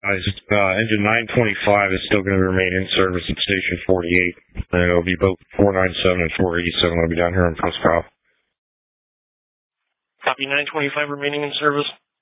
Engine 925 is still going to remain in service at Station 48, and it'll be both 497 and 487 will be down here in Prescott. Copy 925 remaining in service.